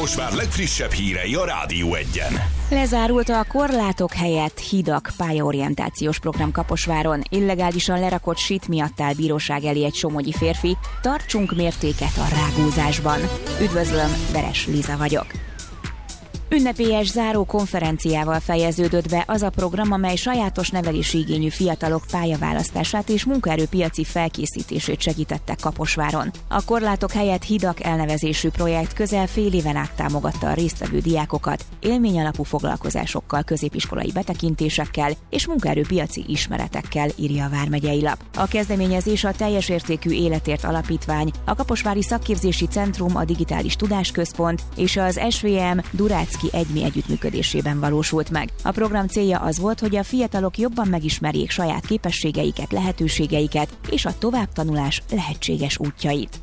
Kaposvár legfrissebb hírei a Rádió Egyen. Lezárult a korlátok helyett hidak pályaorientációs program Kaposváron. Illegálisan lerakott sit miatt áll bíróság elé egy somogyi férfi. Tartsunk mértéket a rágózásban. Üdvözlöm, Veres Liza vagyok. Ünnepélyes záró konferenciával fejeződött be az a program, amely sajátos nevelési igényű fiatalok pályaválasztását és munkaerőpiaci felkészítését segítette Kaposváron. A korlátok helyett hidak elnevezésű projekt közel fél éven át támogatta a résztvevő diákokat élményalapú foglalkozásokkal, középiskolai betekintésekkel és munkaerőpiaci ismeretekkel, írja a Vármegyei Lap. A kezdeményezés a Teljes Értékű Életért Alapítvány, a Kaposvári Szakképzési Centrum, a Digitális Tudásközpont és az SVM Durácki Egymi együttműködésében valósult meg. A program célja az volt, hogy a fiatalok jobban megismerjék saját képességeiket, lehetőségeiket és a továbbtanulás lehetséges útjait.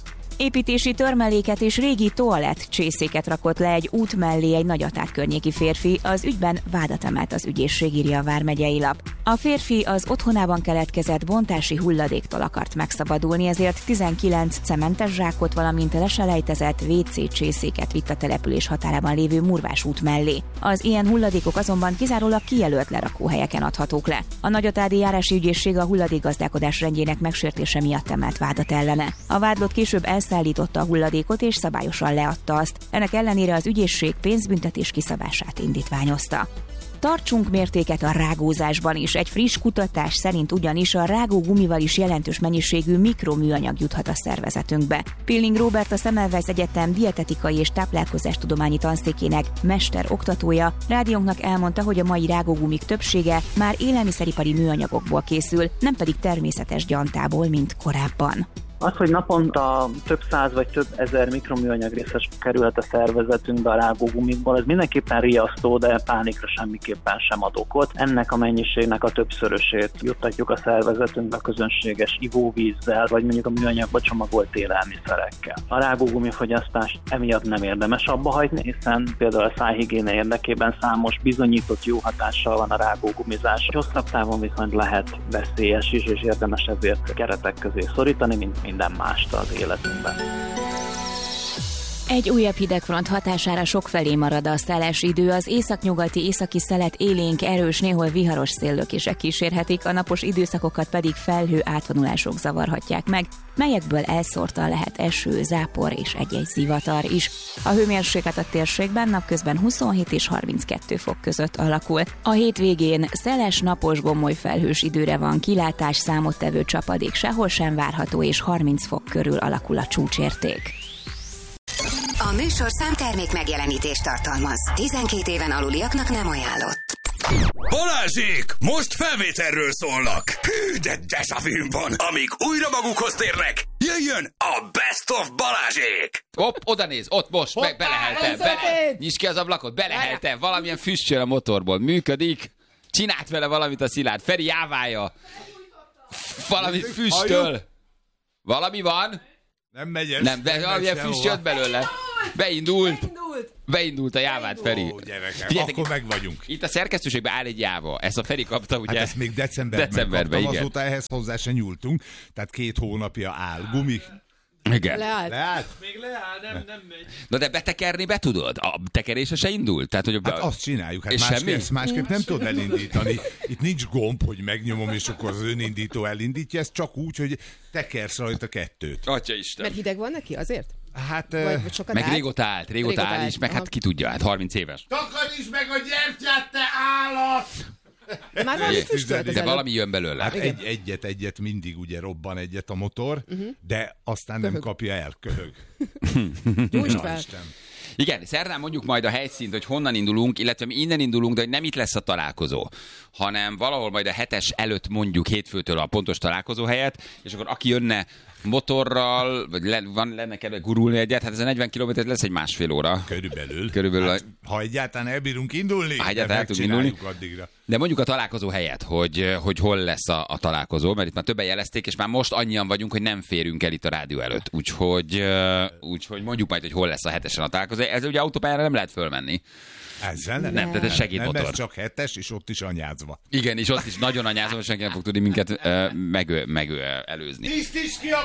Építési törmeléket és régi toalett csészéket rakott le egy út mellé egy Nagyaták környéki férfi, az ügyben vádat emelt az ügyészség, írja a Vármegyei Lap. A férfi az otthonában keletkezett bontási hulladéktól akart megszabadulni, ezért 19 cementes zsákot, valamint leselejtezett WC csészéket vitt a település határában lévő Murvás út mellé. Az ilyen hulladékok azonban kizárólag kijelölt lerakóhelyeken adhatók le. A Nagyatádi járási ügyészség a hulladékgazdálkodás rendjének megsértése miatt emelt vádat ellene. A vádlott később elszállította a hulladékot és szabályosan leadta azt. Ennek ellenére az ügyészség pénzbüntetés kiszabását indítványozta. Tartsunk mértéket a rágózásban is. Egy friss kutatás szerint ugyanis a rágógumival is jelentős mennyiségű mikroműanyag juthat a szervezetünkbe. Pilling Róbert, a Semmelweis Egyetem dietetikai és táplálkozástudományi tanszékének mesteroktatója rádiónknak elmondta, hogy a mai rágógumik többsége már élelmiszeripari műanyagokból készül, nem pedig természetes gyantából, mint korábban. Az, hogy naponta több száz vagy több ezer mikroműanyag részes kerülhet a szervezetünkbe a rágógumikból, ez mindenképpen riasztó, de pánikra semmiképpen sem ad okot. Ennek a mennyiségnek a többszörösét juttatjuk a szervezetünkbe közönséges ivóvízzel, vagy mondjuk a műanyagba csomagolt élelmiszerekkel. A rágógumi fogyasztást emiatt nem érdemes abba hagyni, hiszen például a szájhigiéne érdekében számos bizonyított jó hatással van a rágógumizás. Hosszabb távon viszont lehet veszélyes is, és érdemes ezért keretek közé szorítani, mint minden mást az életünkben. Egy újabb hidegfront hatására sokfelé marad a szeles idő, az északnyugati északi szelet élénk, erős, néhol viharos széllökések kísérhetik, a napos időszakokat pedig felhő átvonulások zavarhatják meg, melyekből elszórtan lehet eső, zápor és egy-egy zivatar is. A hőmérséklet a térségben napközben 27 és 32 fok között alakul. A hétvégén szeles, napos, gomoly felhős időre van kilátás, számottevő csapadék sehol sem várható, és 30 fok körül alakul a csúcsérték. A műsorszám termék megjelenítést tartalmaz. 12 éven aluliaknak nem ajánlott. Balázsék! Most felvételről szólnak! Hű, de déjà-vüm van! Amíg újra magukhoz térnek, jöjjön a Best of Balázsék! Hopp, oda néz, ott most, meg beleheltem, nyisd ki az ablakot, beleheltem, valamilyen füst jön a motorból, működik, csinált vele valamit a Szilárd, Feri jávája, valamit füstöl, valami van? Nem megy ez. Nem, de valamilyen füst jött belőle. Beindult a jávát, Feri. Ó, gyerekem, akkor meg vagyunk. Itt a szerkesztőségben áll egy jáva. Ezt a Feri kapta, ugye? Hát ezt még decemberben kaptam, igen. Azóta ehhez hozzá se nyúltunk. Tehát 2 hónapja áll. Gumi. Igen. Leállt? Még leáll, nem megy. Na de betekerni be tudod? A tekerése se indult? Tehát, hogy hát azt csináljuk. Hát másképp nem tudod elindítani. Itt nincs gomb, hogy megnyomom, és akkor az önindító elindítja. Ez csak úgy, hogy tekersz rajta 2. Atyaisten. Mert hideg van neki azért? Hát, meg régóta áll is, meg hát ki tudja, hát 30 éves. Takarítsd meg a gyertyát, te állat! De már valami füstölt de valami jön belőle. Hát egyet mindig ugye robban egyet a motor, de aztán nem kapja el, köhög. Gyújtsd fel! Igen, szerdán mondjuk majd a helyszínt, hogy honnan indulunk, illetve mi innen indulunk, de hogy nem itt lesz a találkozó, hanem valahol majd a 7-es előtt mondjuk hétfőtől a pontos találkozó helyet, és akkor aki jönne motorral, vagy lenne kedve gurulni egyet, hát ez a 40 km lesz egy másfél óra. Körülbelül. Hát, ha egyáltalán elbírunk indulni, el tudunk indulni. Addigra. De mondjuk a találkozó helyet, hogy hol lesz a találkozó, mert itt már többen jelezték, és már most annyian vagyunk, hogy nem férünk el itt a rádió előtt. Úgyhogy mondjuk majd, hogy hol lesz a 7-esen a találkozó. Ez ugye autópályára nem lehet fölmenni. Ezzel nem. Nem, tehát ez segédmotor. Nem, ez csak 7-es, és ott is anyázva. Igen, és ott is nagyon anyázva, senki nem fog tudni minket előzni. Tisztíts ki a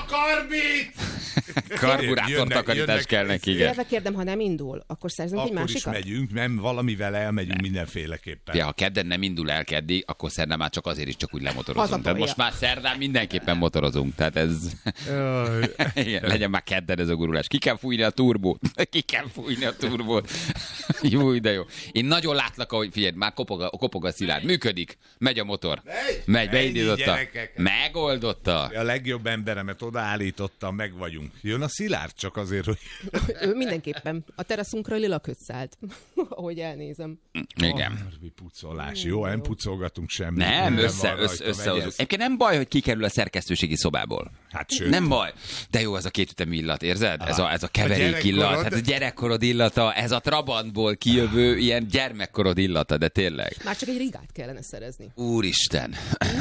karbit! Karburátortakarítás kell neki, igen. Illetve kérdem, ha nem indul, akkor szerzünk egy Akkor másikat? is megyünk, nem, valamivel elmegyünk mindenféleképpen. Ja, ha kedden nem indul el keddig, akkor szerdán már csak azért is csak úgy lemotorozunk. Hazapolja. Tehát most már szerdán mindenképpen motorozunk. Tehát ez... Igen, legyen már kedden ez a gurulás. Ki kell fújni a turbót. Jó, de jó. Én nagyon látlak, ahogy figyelj, már kopog a Szilárd. Működik. Megy a motor. Megy, beindította. Megoldotta. A legjobb emberemet odaállítottam, meg vagyunk. Jön a Szilárd csak azért, hogy... Ő mindenképpen. A teraszunkra lila köt szállt, ahogy elnézem. Igen. Pucolás. Jó, nem pucolgatunk semmit. Nem, Minden van összehozunk. rajta, Egyébként nem baj, hogy kikerül a szerkesztőségi szobából. Hát sőt. Nem baj. De jó, ez a kétütemű illat, érzed? Ez a keverék gyerekkorod. illat. Hát a gyerekkorod illata, ez a Trabantból kijövő ilyen gyermekkorod illata, de tényleg. Már csak egy rigát kellene szerezni. Úristen.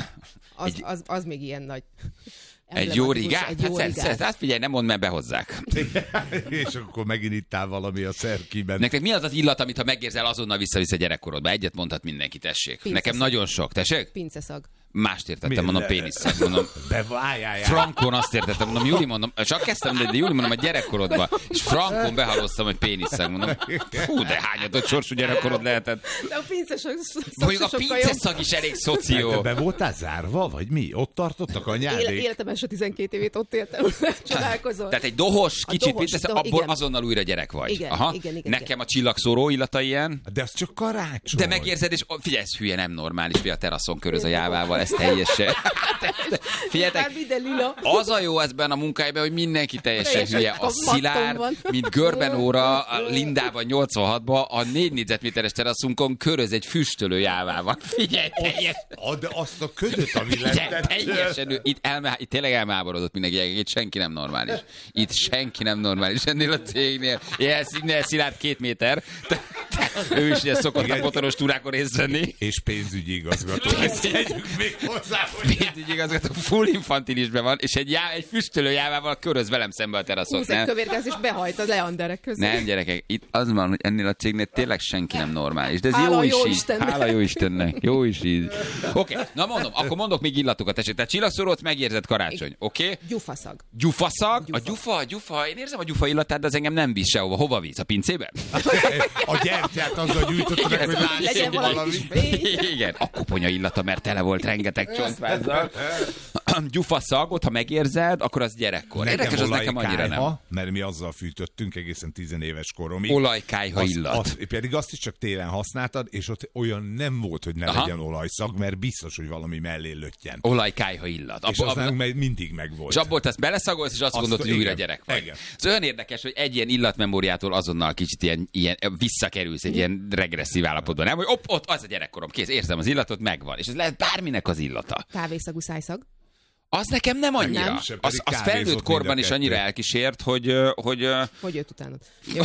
Az még ilyen nagy... Egy jó rigát? Egy jó rigát. Hát figyelj, nem mondd, mert behozzák. És akkor megint ittál valami a szerkiben. Nektek mi az az illat, amit ha megérzel, azonnal vissza gyerekkorodba? Egyet mondhat mindenki, tessék. Pinceszag. Nekem nagyon sok, tessék? Pinceszag. Mást értettem, mondom, péniszszag, mondom. Vájjájá. Frankon azt értettem, mondom, Júli, mondom, csak kezdtem, de Júli, mondom, a gyerekkorodban, és frankon behaloztam, hogy péniszszag, mondom, fú, de hányatott sorsú gyerekkorod lehetett. De a pinceszag Mondjuk a pinceszag is elég szoció. Te be voltál zárva, vagy mi? Ott tartottak anyádék? Életem első 12 évét ott éltem, csodálkozol. Tehát egy dohos, kicsit pinceszag, abból igen. azonnal újra gyerek vagy. Igen, Aha. igen. Nekem a csillagszóró illata ilyen. De az csak karácsony. De megérzed, és figyelj, ez hülye, nem normális, hogy a teraszon köröz a jávával, ez teljesen. Figyeljetek, az a jó ezben a munkájában, hogy mindenki teljesen hülye. A Szilárd, mint Görbenóra, a Lindában 86-ban a 4 négyzetméteres teraszunkon köröz egy füstölő jávával. Figyelj, teljesen. De azt a ködöt, ami lett. Teljesen. Itt tényleg elmáborodott mindenki. Itt senki nem normális. Itt senki nem normális. Ennél a cégnél. Ilyen Szilárd 2 méter. Ő is ilyen szokott a motoros túrákon részt venni. És pénzügyi igazgató. Ezt tegyük még hozzá, hogy... Pénzügyi igazgató full infantilisben van, és egy füstölő jávával köröz velem szembe a teraszon. Húz egy kövérgáz, és behajt a leanderek közé. Nem, gyerekek, itt az van, hogy ennél a cégnél tényleg senki nem normális. De ez Hála jó jó is így. Istennek. Hála jó Istennek. Jó is így. Oké, na mondom, akkor mondok még illatokat. Tessék, tehát csillagszórót megérzed karácsony, oké? Gyufaszag. Gyufaszag? A gyufa. Én érzem a gyufa illatát, de az engem nem visz sehova. Hova visz? A pincébe? A gyertyát azzal gyújtottak, hogy Legyen valami kis fény. Igen, a koponya illata, mert tele volt rengeteg csontvázzal. Gyufaszagot, ha megérzed, akkor az gyerekkor. Érdekes, az nekem annyira nem. Mert mi azzal fűtöttünk egészen 10 éves koromig. Olajkályha illat. Pedig azt is csak télen használtad, és ott olyan nem volt, hogy ne legyen olajszag, mert biztos, hogy valami mellé löttyen. Olajkályha illat. És az nálunk mindig megvolt. És abból te ezt beleszagolsz, és azt gondolod, hogy újra gyerek vagy. Igen. Ez olyan érdekes, hogy egy ilyen illatmemóriától azonnal kicsit ilyen visszakerülsz egy ilyen regresszív állapotban. Nem, hogy ott az a gyerekkorom, kész, érzem az illatot, megvan. És ez lehet bárminek az illata. Kávészagú szájszag. Az nekem nem annyira. Nem. Az felnőtt korban is annyira elkísért, hogy jött utánad.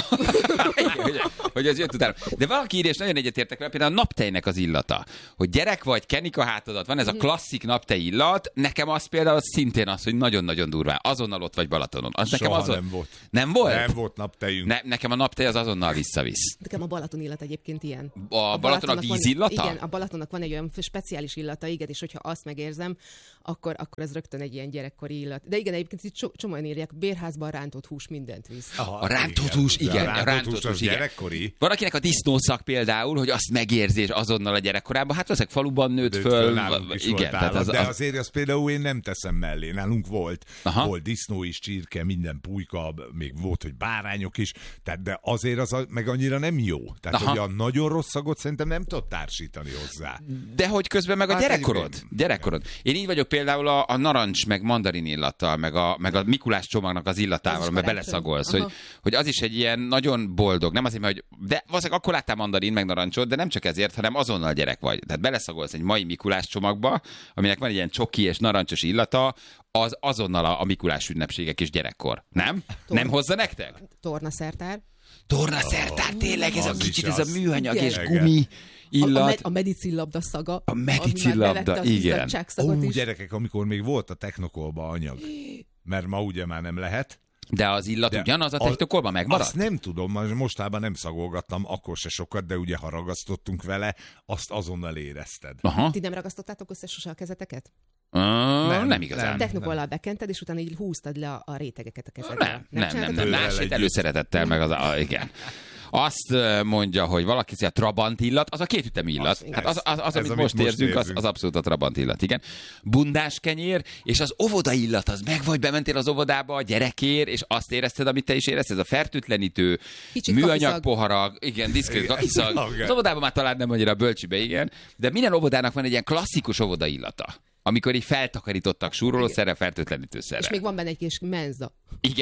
hogy az jött utána. De valaki írja, és nagyon egyetértek vele, például a naptejnek az illata. Hogy gyerek vagy, kenik a hátadat, van ez a klasszik naptej illat, nekem az például szintén az, hogy nagyon-nagyon durván. Azonnal ott vagy Balatonon. Az nekem azon... nem volt. Nem volt? Nem volt naptejünk. Nekem a naptej az azonnal visszavisz. Nekem a Balaton illat egyébként ilyen. A Balaton a vízillata? Igen, a Balatonnak van egy olyan speciális illata, igen, és hogyha azt megérzem, akkor ez rögtön egy ilyen gyerekkori illat. De igen, egyébként itt csomóan írják, bérházban rántott hús mindent visz. A rántott hús, igen. A rántott hús gyerekkori. Van akinek a disznószak például, hogy azt megérzés azonnal a gyerekkorában, hát azok faluban nőtt föl. Igen, tehát de azért azt például én nem teszem mellé. Nálunk volt disznó is, csirke, minden pulyka, még volt, hogy bárányok is, tehát de azért az meg annyira nem jó. Tehát hogy a nagyon rossz szagot szerintem nem tudod társítani hozzá. De hogy közben meg a gyerekkorod. Én így vagyok például a narancs meg mandarin illattal, meg a Mikulás csomagnak az illatával, mert beleszagolsz, hogy az is egy ilyen nagyon boldog, nem azért, hogy de valószínűleg akkor láttál mandarin meg narancsot, de nem csak ezért, hanem azonnal gyerek vagy. Tehát beleszagolsz egy mai Mikulás csomagba, aminek van egy ilyen csoki és narancsos illata, az azonnal a Mikulás ünnepségek és gyerekkor. Nem? Nem hozza nektek? Tornaszertár, tényleg ez a kicsit, ez a műanyag igen. és gumi illat. A medicillabda szaga. A medicillabda, igen. Gyerekek, amikor még volt a technokolba anyag, mert ma ugye már nem lehet. De az illat ugyanaz a technokolban megmaradt? Azt nem tudom, mostában nem szagolgattam, akkor se sokat, de ugye ha ragasztottunk vele, azt azonnal érezted. Ti nem ragasztottátok össze sose a kezeteket? Nem igazán. Technokollal bekented, és utána így húztad le a rétegeket a kezedre. Nem. Másét előszeretettel, meg igen. Azt mondja, hogy valaki a Trabant illat, az a kétütemű illat. Hát az amit most érzünk, az abszolút a Trabant illat, igen. Bundás kenyér, és az óvoda illat, az meg vagy bementél az óvodába a gyerekért, és azt érezted, amit te is érezted, ez a fertőtlenítő, műanyag poharak, igen, diszkrét kakiszag. Az óvodában már talán nem annyira bölcsibe, igen, de minden óvodának van egy ilyen klasszikus óvoda illata. Amikor így feltakarítottak súrolószerre, fertőtlenítőszerre. És még van benne egy kis menza.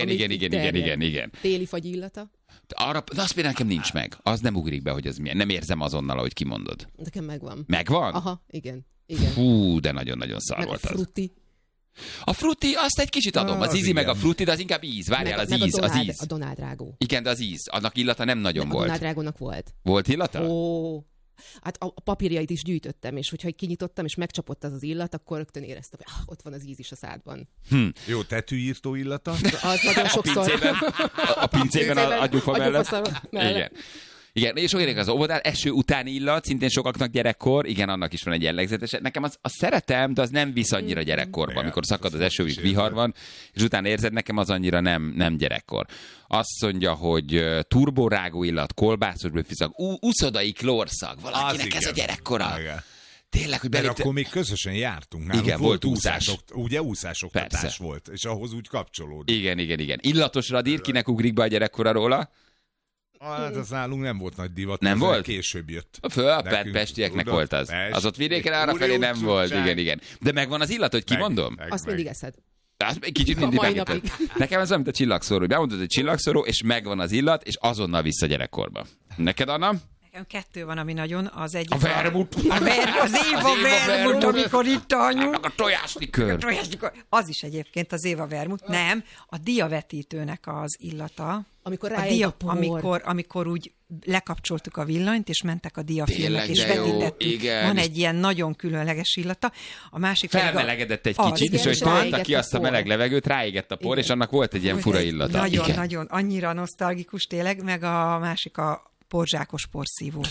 Igen. Téli fagy illata. De azt például nekem nincs meg. Az nem ugrik be, hogy az milyen. Nem érzem azonnal, ahogy kimondod. Nekem megvan. Megvan? Aha, igen. Fú, de nagyon-nagyon szar volt az. A frutti, azt egy kicsit adom. Az ízi meg a frutti, de az inkább íz. Várjál, az íz. A Donald Rágó. Igen, de az íz. Annak illata nem nagyon volt. A Donald Rágónak volt. Volt illata? Ó. Hát a papírjait is gyűjtöttem, és hogyha kinyitottam, és megcsapott az illat, akkor rögtön éreztem, hogy ott van az íz is a szádban. Jó, tetűírtó illata? Az nagyon sokszor. A pincében a agyufa mellett. Igen, és olyan az óvodán, eső utáni illat, szintén sokaknak gyerekkor, igen, annak is van egy jellegzetes. Nekem azt szeretem, de az nem visz annyira gyerekkorba, amikor szakad az eső, és vihar van, és utána érzed, nekem az annyira nem gyerekkor. Azt mondja, hogy turborágó illat, kolbászos bőrfiszag, uszodai klórszag, valakinek ez a gyerekkora. Tényleg, hogy belépte... akkor még közösen jártunk. Nálunk igen, volt úszás. Ugye úszásoktatás volt, és ahhoz úgy kapcsolódik. Igen. Illatos radír, kinek ugrik be a gyerekkora róla? Hát az nálunk nem volt nagy divat, nem volt? Később jött. A pestieknek volt az. Az ott vidéken arrafelé nem volt. Igen. De megvan az illat, hogy kimondom? Azt mindig eszed. Kicsit mindig megíted. Nekem ez olyan, mint a csillagszóró, hogy bemondod, hogy csillagszóró, és megvan az illat, és azonnal vissza gyerekkorba. Neked, Anna? Nekem 2 van, ami nagyon, az egyik... A vermut. Az Éva vermut, amikor itt anyu. A tojáslikör. Az is egyébként az Éva vermut. Nem, a diavetítőnek az illata. Amikor rájön a por. Amikor úgy lekapcsoltuk a villanyt, és mentek a diafilmek, és vetítettük. Van egy ilyen nagyon különleges illata. A másik felmelegedett egy kicsit, és hogy tolta ki azt a meleg levegőt, ráégett a por, és annak volt egy ilyen fura illata. Nagyon, annyira nosztalgikus tényleg, meg a másik a porzsákos porszívó.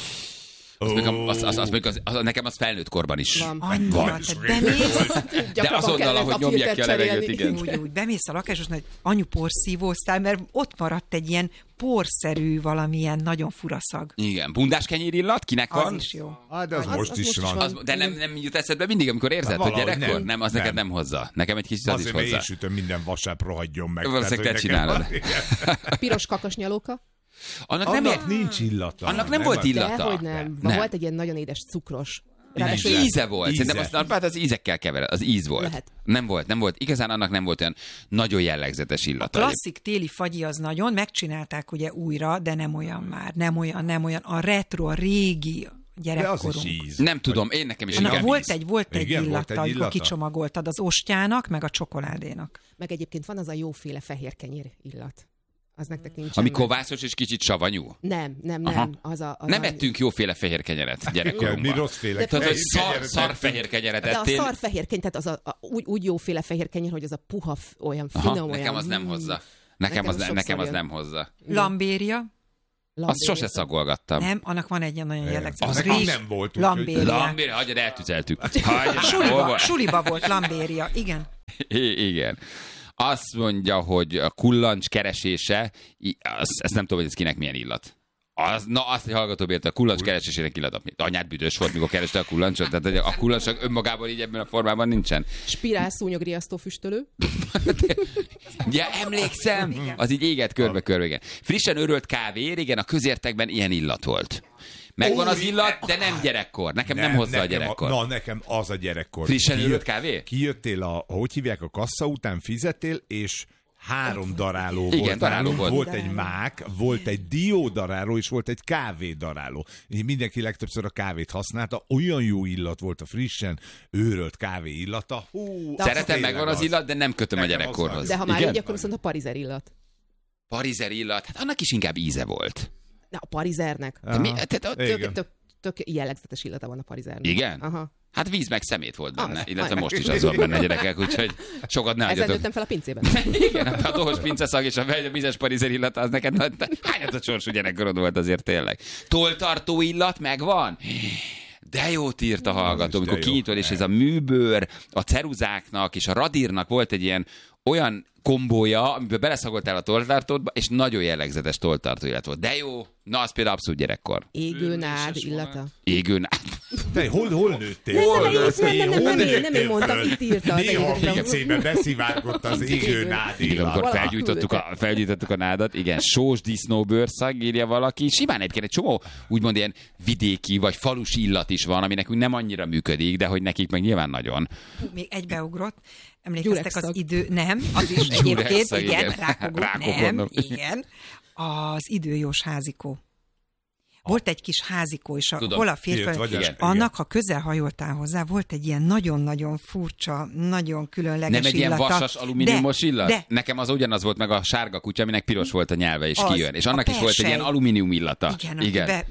Nekem az felnőtt korban is van. De azonnal, ahogy nyomják ki a levegőt, igen. Úgy bemész a lakáshoz, hogy anyu porszívóztál, mert ott maradt egy ilyen porszerű valamilyen nagyon fura szag. Igen, bundás kenyér illat, kinek van? Az is jó. De az most is van. De nem jut eszedbe mindig, amikor érzed, hogy gyerekkor? Nem, az neked nem hozza. Nekem egy kicsit az is hozzá. Azért én sütöm minden vasárnap, rohadjon meg. Valószínűleg te csinálod. Piros kakasnyalóka. Annak nincs illata. Annak nem volt illata. Dehogy nem. Volt egy ilyen nagyon édes cukros. Íze volt. Szerintem az ízekkel kevered. Az íz volt. Lehet. Nem volt. Igazán annak nem volt olyan nagyon jellegzetes illata. A klasszik téli fagyi az nagyon, megcsinálták ugye újra, de nem olyan már. Nem olyan. A retro, a régi gyerekkorunk. Nem tudom, én nekem is volt egy illata, amikor kicsomagoltad az ostjának, meg a csokoládénak. Meg egyébként van az a jóféle fehér kenyér illat. Az nektek nincs. Ami kovászos és kicsit savanyú? Nem. Nem ettünk jóféle fehér kenyeret gyerekkorunkban. Mi rosszféle szar fehér kenyeret ettél. De a szar fehér kenyeret, tehát az úgy jóféle fehér kenyer, hogy az a puha, olyan finom, nekem az nem hozza. Nekem az nem hozza. Lambéria. Azt sose szagolgattam. Nem, annak van egy nagyon jellegzetes. Az nem volt. Lambéria, hagyjad, eltüzeltük. Suliba volt lambéria, igen. Igen. Azt mondja, hogy a kullancs keresése, ezt nem tudom, hogy ez kinek milyen illat. Azt, hogy hallgató bért, a kullancs keresésének illat. Anyád büdös volt, mikor kereste a kullancsot. Tehát a kullancsok önmagában így ebben a formában nincsen. Spirál szúnyogriasztó füstölő. Ja, emlékszem. Az így égett körbe-körbe, igen. Frissen örölt kávé, régen a közértekben ilyen illat volt. Megvan az illat, de nem gyerekkor. Nekem nem hozza a gyerekkor. Nekem az a gyerekkor. Frissen örült kávé? Kijöttél hogy hívják, a kassa után fizettél, és 3 daráló volt. Daráló volt. Volt egy mák, volt egy diódaráló, és volt egy kávédaráló. Mindenki legtöbbször a kávét használta. Olyan jó illat volt a frissen őrölt kávé illata. Szeretem, megvan az illat, de nem kötöm a gyerekkorhoz. De ha már így, akkor viszont a parizer illat. Parizer illat? Hát annak is inkább íze volt. De a parizernek. Tök jellegzetes illata van a parizernek. Igen? Aha. Hát víz meg szemét volt benne, illetve most is az van benne, gyerekek, úgyhogy sokat ne adjatok. Ezzel nőttem fel a pincében. Igen, a dohos pinceszag és a vízes parizer illata, az neked hányat a sorsú gyerekkorod volt azért tényleg. Toltartó illat megvan? De jót írt a hallgató, amikor kinyitod, és ez a műbőr, a ceruzáknak és a radírnak volt egy ilyen olyan kombója, amiben beleszagoltál a tolltartódba, és nagyon jellegzetes tolltartó illat volt. De jó, na az például abszolút gyerekkor. Égőnád illata. Égőnád. Te hol nőttél? Nem én mondtam, itt írta az Néha pincében beszivárgott az égőnád illat. Amikor felgyújtottuk a nádat, igen, sós disznóbőrszag, írja valaki. Simán egyébként egy csomó úgymond ilyen vidéki vagy falusi illat is van, ami nekünk nem annyira működik, de hogy nekik meg nyilván nagyon. Még egybeugrott. Emlékeztek az idő... Nem, az is egyébként, igen, rákogó, igen. Az időjós házikó. Volt egy kis házikó is, hol a férfi, és annak, ha közel hajoltál hozzá, volt egy ilyen nagyon-nagyon furcsa, nagyon különleges illata. Nem egy ilyen vasas alumíniumos illat? De. Nekem az ugyanaz volt, meg a sárga kutya, aminek piros volt a nyelve, és kijön. És annak is volt egy ilyen alumínium illata. Igen.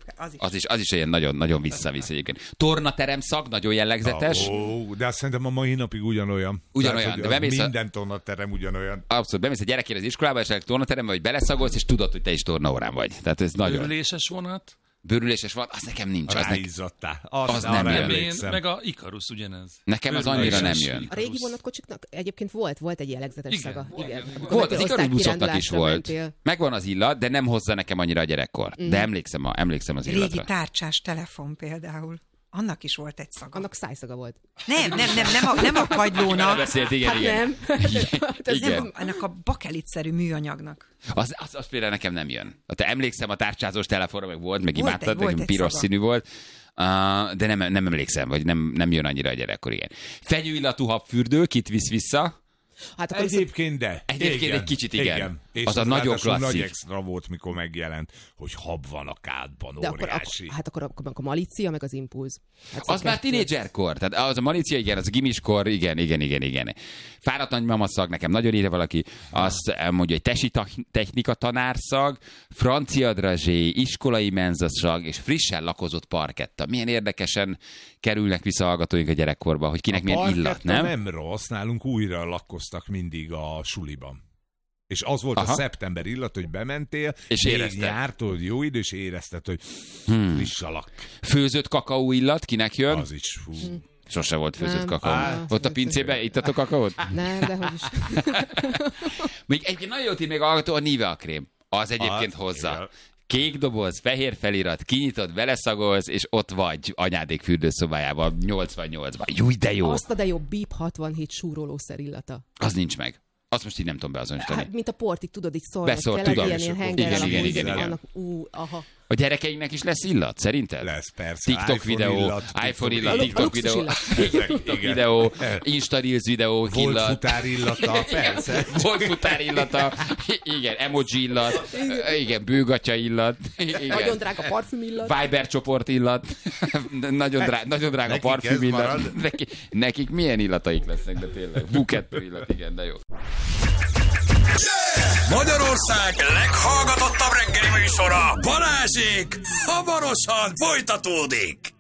Az is ilyen nagyon visszavisz egyébként. Tornaterem szag, nagyon jellegzetes. De azt szerintem a mai napig ugyanolyan. Ugyanolyan. Tehát, minden tornaterem ugyanolyan. Abszolút. Bemész a gyerekére az iskolába, és tornaterembe, vagy beleszagolsz, és tudod, hogy te is tornaórán vagy. Tehát ez nagyon. Bőrüléses vonat, az nekem nincs. Ráizzattál. Az nem jön. Meg a Ikarus ugyanez. Nekem az annyira nem jön. A régi vonatkocsiknak egyébként volt egy jellegzetes szaga. Igen. Volt, az Ikarus buszoknak is volt. Megvan az illat, de nem hozza nekem annyira a gyerekkor. De emlékszem az illatra. Régi tárcsás telefon például. Annak is volt egy szaga. Annak szájszaga volt. Nem a kagylónak. Beszélt, igen. Nem, ennek a bakelitszerű műanyagnak. Az például nekem nem jön. Te emlékszem a tárcsázós telefonra, meg volt, meg imádtad, meg piros színű volt. De nem emlékszem, vagy nem jön annyira a gyerekkor, igen. Fenyőillatú habfürdő, kit visz vissza? Hát Egyébként egy kicsit igen. Az a nagyon klasszik. Nagy extra volt, mikor megjelent, hogy hab van a kádban, óriási. Akkor a malícia, meg az impulz. Hát az már tínédzserkor. Tehát az a malícia, igen, az a gimiskor, igen. Fáradt nagymama szag, nekem nagyon írja valaki. Azt mondja, hogy tesi technika tanárszag, francia drazsé, iskolai menzaszag, és frissen lakozott parketta. Milyen érdekesen kerülnek vissza hallgatóink a gyerekkorba, hogy kinek milyen illat, nem? Nem rossz, nálunk újra lakkoztak mindig a suliban. És az volt a szeptember illat, hogy bementél, és érezted. Nyártól jó idő, és érezted, hogy friss alak. Főzött kakaó illat, kinek jön? Az is, Sose volt főzött kakaó. Ott a pincében ittatok kakaót? Nem, de hogy is. Még egy nagyon jót ír még hallgató, a Nivea krém. Az egyébként hozza. Kék doboz, fehér felirat, kinyitod, beleszagolsz, és ott vagy anyádék fürdőszobájában 88-ban. Júj, de jó! Azt a de jó BIP 67 súrolószer illata. Az nincs meg. Azt most így nem tudom beazonosítani. Hát, mint a portig, tudod, így szólnak. Beszólt, tudom. Igen. A gyerekeinknek is lesz illat, szerinted? Lesz, persze. TikTok videó, iPhone illat, TikTok videó, Insta Reels videó, illat. Volt futár illata, persze. Volt futár illata, igen, emoji illat, igen, bőgatya illat. Nagyon drága parfüm illat. Viber csoport illat, nagyon drága parfüm illat. Nekik milyen illataik lesznek, de tényleg. Bukettő illat, igen, de jó. Magyarország leghallgatottabb reggeli műsora, Balázsék hamarosan folytatódik.